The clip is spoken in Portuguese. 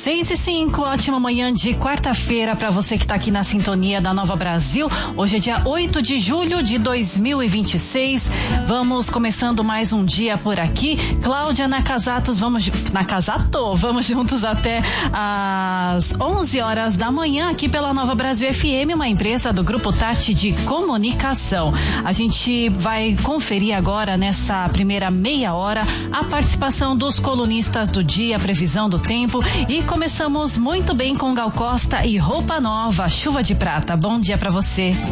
6:05, ótima manhã de quarta-feira para você que está aqui na sintonia da Nova Brasil. Hoje é dia 8 de julho de 2026. Vamos começando mais um dia por aqui. Cláudia Nakazatos, vamos juntos até às 11 horas da manhã aqui pela Nova Brasil FM, uma empresa do Grupo Tati de Comunicação. A gente vai conferir agora nessa primeira meia hora a participação dos colunistas do dia, previsão do tempo, e começamos muito bem com Gal Costa e Roupa Nova, Chuva de Prata. Bom dia para você.